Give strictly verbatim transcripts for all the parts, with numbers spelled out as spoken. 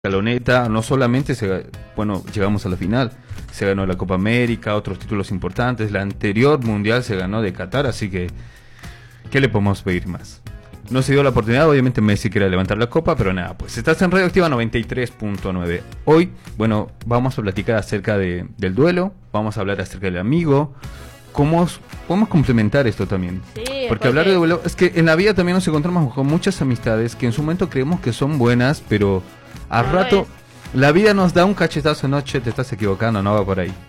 Escaloneta, no solamente se, bueno, llegamos a la final, se ganó la Copa América, otros títulos importantes, la anterior mundial se ganó de Qatar, así que ¿qué le podemos pedir más? No se dio la oportunidad, obviamente Messi quería levantar la copa, pero nada, pues estás en Radioactiva noventa y tres punto nueve. Hoy, bueno, vamos a platicar acerca de, del duelo, vamos a hablar acerca del amigo, cómo podemos complementar esto también. Sí, porque, porque hablar de duelo, es que en la vida también nos encontramos con muchas amistades que en su momento creemos que son buenas, pero al No rato es. la vida nos da un cachetazo, noche, te estás equivocando, no va por ahí.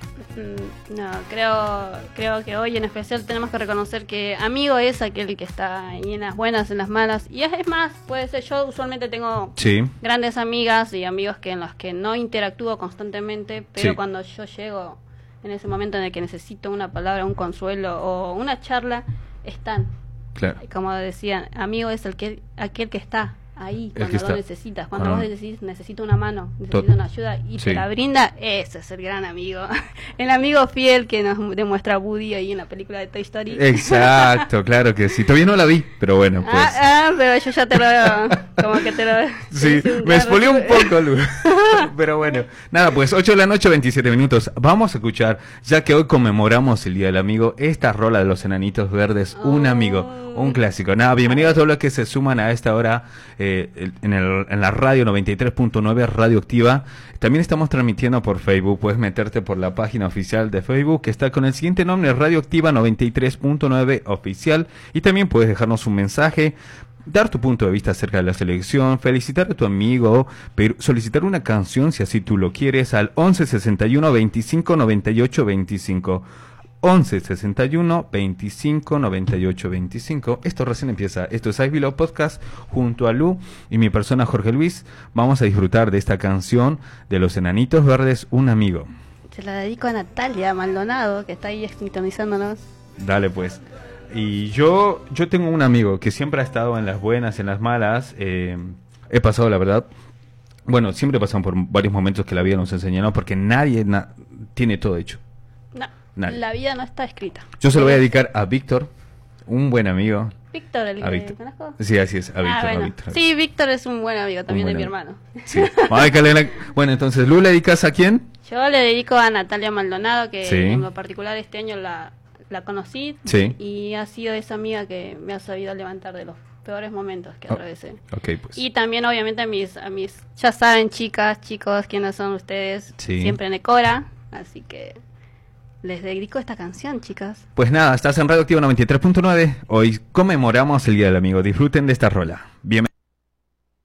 No, creo, creo que hoy en especial tenemos que reconocer que amigo es aquel que está ahí en las buenas, en las malas. Y es, es más, puede ser, yo usualmente tengo Sí. grandes amigas y amigos que en los que no interactúo constantemente, pero Sí. cuando yo llego en ese momento en el que necesito una palabra, un consuelo o una charla, están. Claro. Como decían, amigo es el que aquel que está ahí El cuando que lo está. necesitas, cuando Ah. vos decís necesito una mano, necesito Tot- una ayuda y Sí. te la brinda, ese es el gran amigo. El amigo fiel que nos demuestra Woody ahí en la película de Toy Story. Exacto, claro que sí. Todavía no la vi, pero bueno, pues. Ah, ah, pero yo ya te lo como que te lo Sí, te hice un me gran expolió un resumen. poco, Lu. Pero bueno, nada, pues ocho de la noche, veintisiete minutos. Vamos a escuchar, ya que hoy conmemoramos el Día del Amigo, esta rola de los Enanitos Verdes, Un Oh. Amigo, un clásico. Nada, bienvenidos a todos los que se suman a esta hora eh, el- en, el, en la radio noventa y tres punto nueve Radioactiva. También estamos transmitiendo por Facebook, puedes meterte por la página oficial de Facebook, que está con el siguiente nombre, Radioactiva noventa y tres punto nueve Oficial. Y también puedes dejarnos un mensaje, dar tu punto de vista acerca de la selección, felicitar a tu amigo, pero solicitar una canción si así tú lo quieres al once sesenta y uno veinticinco noventa y ocho veinticinco. once sesenta y uno veinticinco noventa y ocho veinticinco. Esto recién empieza. Esto es I Below Podcast junto a Lu y mi persona Jorge Luis. Vamos a disfrutar de esta canción de los Enanitos Verdes, Un Amigo. Se la dedico a Natalia Maldonado, que está ahí sintonizándonos. Dale pues. Y yo, yo tengo un amigo que siempre ha estado en las buenas, en las malas. Eh, he pasado, la verdad. Bueno, siempre pasamos por varios momentos que la vida nos enseña, ¿no? Porque nadie na- tiene todo hecho. No, Nadie. la vida no está escrita. Yo se lo voy a dedicar a Víctor, un buen amigo. Víctor, el A que Víctor. conozco. Sí, así es, a Víctor, Ah, a bueno. Víctor. Sí, Víctor es un buen amigo también Un de mi buen hermano. Sí. Vamos a dedicarle la- Bueno, entonces, ¿Lu le dedicas a quién? Yo le dedico a Natalia Maldonado, que Sí. en lo particular este año la, la conocí Sí. y ha sido esa amiga que me ha sabido levantar de los peores momentos que Oh, atravesé. Ok, pues. Y también obviamente a mis, a mis, ya saben chicas, chicos, quiénes son ustedes, Sí. siempre en Ecora, así que les dedico esta canción, chicas. Pues nada, estás en Radioactiva noventa y tres punto nueve. Hoy conmemoramos el Día del Amigo. Disfruten de esta rola.